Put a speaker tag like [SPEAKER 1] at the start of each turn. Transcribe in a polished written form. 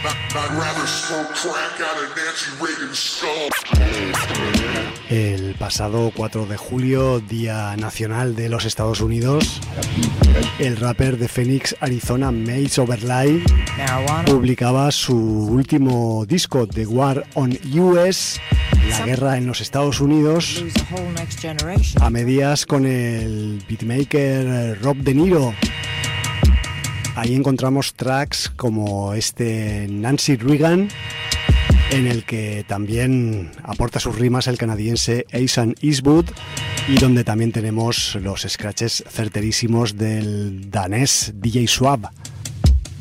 [SPEAKER 1] El pasado 4 de julio, Día Nacional de los Estados Unidos, el rapper de Phoenix, Arizona, Mace Overlay, publicaba su último disco, The War on US, la guerra en los Estados Unidos, a medias con el beatmaker Rob De Niro. Ahí encontramos tracks como este Nancy Reagan, en el que también aporta sus rimas el canadiense Ethan Eastwood, y donde también tenemos los scratches certerísimos del danés DJ Swab.